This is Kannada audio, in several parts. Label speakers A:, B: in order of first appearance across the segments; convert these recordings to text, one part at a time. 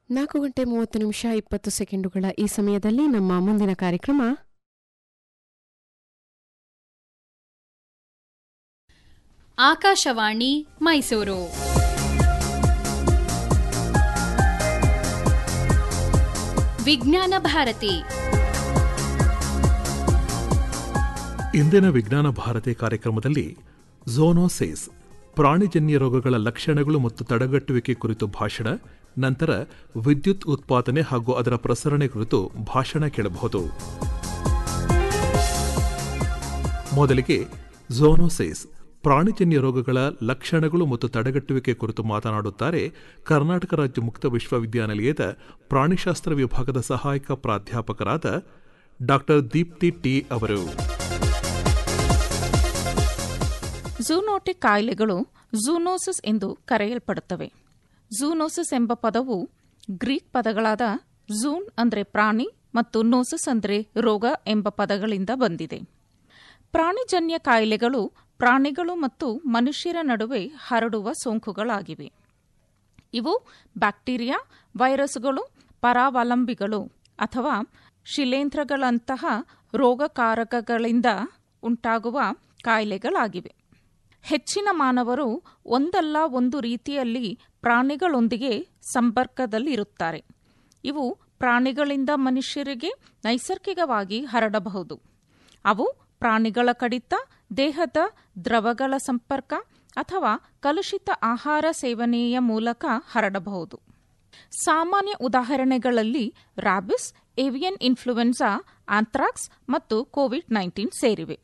A: 4:30 ಈ ಸಮಯದಲ್ಲಿ ನಮ್ಮ ಮುಂದಿನ ಕಾರ್ಯಕ್ರಮ
B: ಆಕಾಶವಾಣಿ ಮೈಸೂರು. ವಿಜ್ಞಾನ ಭಾರತಿ.
C: ಇಂದಿನ ವಿಜ್ಞಾನ ಭಾರತಿ ಕಾರ್ಯಕ್ರಮದಲ್ಲಿ ಝೂನೋಸಿಸ್, ಪ್ರಾಣಿಜನ್ಯ ರೋಗಗಳ ಲಕ್ಷಣಗಳು ಮತ್ತು ತಡೆಗಟ್ಟುವಿಕೆ ಕುರಿತು ಭಾಷಣ, ನಂತರ ವಿದ್ಯುತ್ ಉತ್ಪಾದನೆ ಹಾಗೂ ಅದರ ಪ್ರಸರಣೆ ಕುರಿತು ಭಾಷಣ ಕೇಳಬಹುದು. ಮೊದಲಿಗೆ ಝೂನೋಸಿಸ್, ಪ್ರಾಣಿಜನ್ಯ ರೋಗಗಳ ಲಕ್ಷಣಗಳು ಮತ್ತು ತಡೆಗಟ್ಟುವಿಕೆ ಕುರಿತು ಮಾತನಾಡುತ್ತಾರೆ ಕರ್ನಾಟಕ ರಾಜ್ಯ ಮುಕ್ತ ವಿಶ್ವವಿದ್ಯಾನಿಲಯದ ಪ್ರಾಣಿಶಾಸ್ತ್ರ ವಿಭಾಗದ ಸಹಾಯಕ ಪ್ರಾಧ್ಯಾಪಕರಾದ ಡಾ. ದೀಪ್ತಿ ಟಿ ಅವರು.
D: ಝೂನೋಟಿಕ್ ಕಾಯಿಲೆಗಳು ಝೂನೋಸಿಸ್ ಎಂದು ಕರೆಯಲ್ಪಡುತ್ತವೆ. ಝೂನೋಸಿಸ್ ಎಂಬ ಪದವು ಗ್ರೀಕ್ ಪದಗಳಾದ ಝೂನ್ ಅಂದರೆ ಪ್ರಾಣಿ ಮತ್ತು ನೋಸಿಸ್ ಅಂದರೆ ರೋಗ ಎಂಬ ಪದಗಳಿಂದ ಬಂದಿದೆ. ಪ್ರಾಣಿಜನ್ಯ ಕಾಯಿಲೆಗಳು ಪ್ರಾಣಿಗಳು ಮತ್ತು ಮನುಷ್ಯರ ನಡುವೆ ಹರಡುವ ಸೋಂಕುಗಳಾಗಿವೆ. ಇವು ಬ್ಯಾಕ್ಟೀರಿಯಾ, ವೈರಸ್ಗಳು, ಪರಾವಲಂಬಿಗಳು ಅಥವಾ ಶಿಲೀಂಧ್ರಗಳಂತಹ ರೋಗಕಾರಕಗಳಿಂದ ಉಂಟಾಗುವ ಕಾಯಿಲೆಗಳಾಗಿವೆ. ಹೆಚ್ಚಿನ ಮಾನವರು ಒಂದಲ್ಲ ಒಂದು ರೀತಿಯಲ್ಲಿ ಪ್ರಾಣಿಗಳೊಂದಿಗೆ ಸಂಪರ್ಕದಲ್ಲಿರುತ್ತಾರೆ. ಇವು ಪ್ರಾಣಿಗಳಿಂದ ಮನುಷ್ಯರಿಗೆ ನೈಸರ್ಗಿಕವಾಗಿ ಹರಡಬಹುದು. ಅವು ಪ್ರಾಣಿಗಳ ಕಡಿತ, ದೇಹದ ದ್ರವಗಳ ಸಂಪರ್ಕ ಅಥವಾ ಕಲುಷಿತ ಆಹಾರ ಸೇವನೆಯ ಮೂಲಕ ಹರಡಬಹುದು. ಸಾಮಾನ್ಯ ಉದಾಹರಣೆಗಳಲ್ಲಿ ರಾಬಿಸ್, ಏವಿಯನ್ ಇನ್ಫ್ಲುಯೆನ್ಸಾ, ಆಂಥ್ರಾಕ್ಸ್ ಮತ್ತು ಕೋವಿಡ್-19 ಸೇರಿವೆ.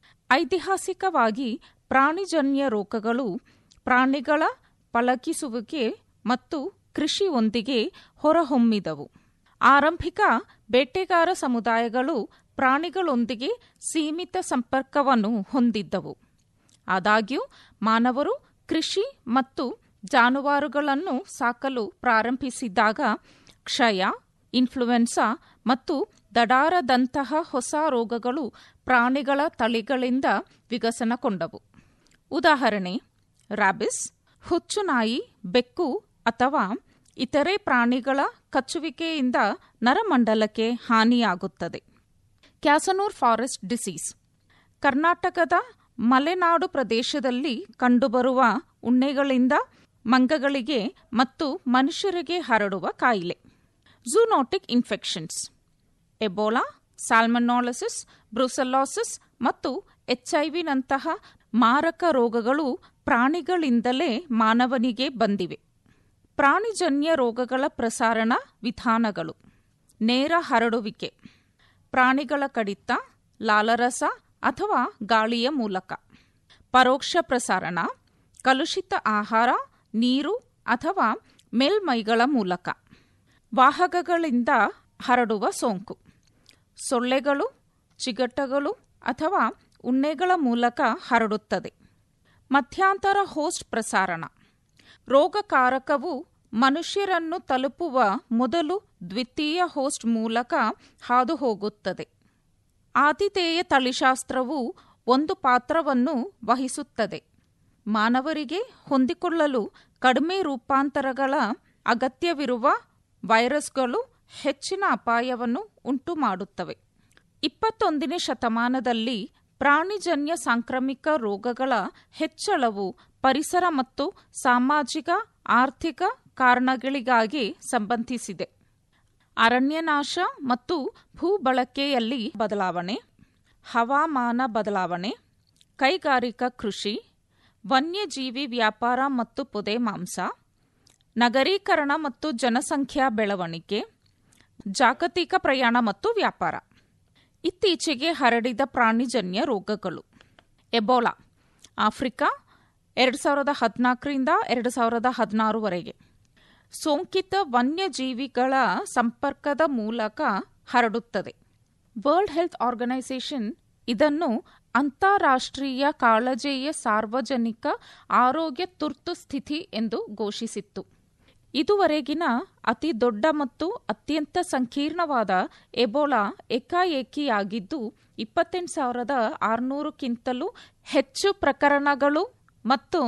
D: ಐತಿಹಾಸಿಕವಾಗಿ ಪ್ರಾಣಿಜನ್ಯ ರೋಗಗಳು ಪ್ರಾಣಿಗಳ ಪಳಗಿಸುವಿಕೆ ಮತ್ತು ಕೃಷಿಯೊಂದಿಗೆ ಹೊರಹೊಮ್ಮಿದವು. ಆರಂಭಿಕ ಬೇಟೆಗಾರ ಸಮುದಾಯಗಳು ಪ್ರಾಣಿಗಳೊಂದಿಗೆ ಸೀಮಿತ ಸಂಪರ್ಕವನ್ನು ಹೊಂದಿದ್ದವು. ಆದಾಗ್ಯೂ ಮಾನವರು ಕೃಷಿ ಮತ್ತು ಜಾನುವಾರುಗಳನ್ನು ಸಾಕಲು ಪ್ರಾರಂಭಿಸಿದಾಗ ಕ್ಷಯ, ಇನ್ಫ್ಲುಯೆನ್ಸಾ ಮತ್ತು ದಡಾರದಂತಹ ಹೊಸ ರೋಗಗಳು ಪ್ರಾಣಿಗಳ ತಳಿಗಳಿಂದ ವಿಕಸನಗೊಂಡವು. ಉದಾಹರಣೆ: ರಾಬಿಸ್, ಹುಚ್ಚುನಾಯಿ, ಬೆಕ್ಕು ಅಥವಾ ಇತರೆ ಪ್ರಾಣಿಗಳ ಕಚ್ಚುವಿಕೆಯಿಂದ ನರಮಂಡಲಕ್ಕೆ ಹಾನಿಯಾಗುತ್ತದೆ. ಕ್ಯಾಸನೂರ್ ಫಾರೆಸ್ಟ್ ಡಿಸೀಸ್ ಕರ್ನಾಟಕದ ಮಲೆನಾಡು ಪ್ರದೇಶದಲ್ಲಿ ಕಂಡುಬರುವ ಉಣ್ಣೆಗಳಿಂದ ಮಂಗಗಳಿಗೆ ಮತ್ತು ಮನುಷ್ಯರಿಗೆ ಹರಡುವ ಕಾಯಿಲೆ. ಝೂನೋಟಿಕ್ ಇನ್ಫೆಕ್ಷನ್ಸ್ ಎಬೋಲಾ, ಸಾಲ್ಮೊನೆಲ್ಲೋಸಿಸ್, ಬ್ರುಸೆಲ್ಲೋಸಿಸ್ ಮತ್ತು HIV-ನಂತಹ ಮಾರಕ ರೋಗಗಳು ಪ್ರಾಣಿಗಳಿಂದಲೇ ಮಾನವನಿಗೆ ಬಂದಿವೆ. ಪ್ರಾಣಿಜನ್ಯ ರೋಗಗಳ ಪ್ರಸಾರಣ ವಿಧಾನಗಳು: ನೇರ ಹರಡುವಿಕೆ, ಪ್ರಾಣಿಗಳ ಕಡಿತ, ಲಾಲಾರಸ ಅಥವಾ ಗಾಳಿಯ ಮೂಲಕ. ಪರೋಕ್ಷ ಪ್ರಸಾರಣ, ಕಲುಷಿತ ಆಹಾರ, ನೀರು ಅಥವಾ ಮೇಲ್ಮೈಗಳ ಮೂಲಕ. ವಾಹಕಗಳಿಂದ ಹರಡುವ ಸೋಂಕು: ಸೊಳ್ಳೆಗಳು, ಚಿಗಟಗಳು ಅಥವಾ ಉಣ್ಣೆಗಳ ಮೂಲಕ ಹರಡುತ್ತದೆ. ಮಧ್ಯಂತರ ಹೋಸ್ಟ್ ಪ್ರಸಾರಣ, ರೋಗಕಾರಕವು ಮನುಷ್ಯರನ್ನು ತಲುಪುವ ಮೊದಲು ದ್ವಿತೀಯ ಹೋಸ್ಟ್ ಮೂಲಕ ಹಾದುಹೋಗುತ್ತದೆ. ಆತಿಥೇಯ ತಳಿಶಾಸ್ತ್ರವು ಒಂದು ಪಾತ್ರವನ್ನು ವಹಿಸುತ್ತದೆ. ಮಾನವರಿಗೆ ಹೊಂದಿಕೊಳ್ಳಲು ಕಡಿಮೆ ರೂಪಾಂತರಗಳ ಅಗತ್ಯವಿರುವ ವೈರಸ್ಗಳು ಹೆಚ್ಚಿನ ಅಪಾಯವನ್ನು ಉಂಟುಮಾಡುತ್ತವೆ. 21ನೇ ಶತಮಾನದಲ್ಲಿ ಪ್ರಾಣಿಜನ್ಯ ಸಾಂಕ್ರಾಮಿಕ ರೋಗಗಳ ಹೆಚ್ಚಳವು ಪರಿಸರ ಮತ್ತು ಸಾಮಾಜಿಕ ಆರ್ಥಿಕ ಕಾರಣಗಳಿಗಾಗಿ ಸಂಬಂಧಿಸಿದೆ. ಅರಣ್ಯನಾಶ ಮತ್ತು ಭೂಬಳಕೆಯಲ್ಲಿ ಬದಲಾವಣೆ, ಹವಾಮಾನ ಬದಲಾವಣೆ, ಕೈಗಾರಿಕಾ ಕೃಷಿ, ವನ್ಯಜೀವಿ ವ್ಯಾಪಾರ ಮತ್ತು ಪೊದೆ ಮಾಂಸ, ನಗರೀಕರಣ ಮತ್ತು ಜನಸಂಖ್ಯಾ ಬೆಳವಣಿಗೆ, ಜಾಗತಿಕ ಪ್ರಯಾಣ ಮತ್ತು ವ್ಯಾಪಾರ. ಇತ್ತೀಚೆಗೆ ಹರಡಿದ ಪ್ರಾಣಿಜನ್ಯ ರೋಗಗಳು: ಎಬೋಲಾ, ಆಫ್ರಿಕಾ 2014ರಿಂದ 2016ವರೆಗೆ. ಸೋಂಕಿತ ವನ್ಯಜೀವಿಗಳ ಸಂಪರ್ಕದ ಮೂಲಕ ಹರಡುತ್ತದೆ. ವರ್ಲ್ಡ್ ಹೆಲ್ತ್ ಆರ್ಗನೈಸೇಷನ್ ಇದನ್ನು ಅಂತಾರಾಷ್ಟ್ರೀಯ ಕಾಳಜಿಯ ಸಾರ್ವಜನಿಕ ಆರೋಗ್ಯ ತುರ್ತು ಸ್ಥಿತಿ ಎಂದು ಘೋಷಿಸಿತ್ತು. ಇದುವರೆಗಿನ ಅತಿ ದೊಡ್ಡ ಮತ್ತು ಅತ್ಯಂತ ಸಂಕೀರ್ಣವಾದ ಎಬೋಲಾ ಏಕಾಏಕಿಯಾಗಿದ್ದು 28,600ಕ್ಕಿಂತಲೂ ಹೆಚ್ಚು ಪ್ರಕರಣಗಳು ಮತ್ತು